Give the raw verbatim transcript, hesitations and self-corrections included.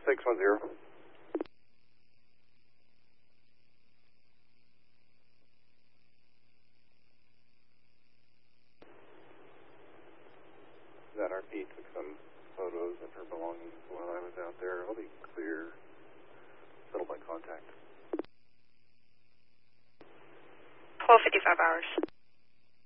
six one zero. That R P took some photos of her belongings while I was out there. I'll be clear. Settle by contact. twelve fifty-five hours.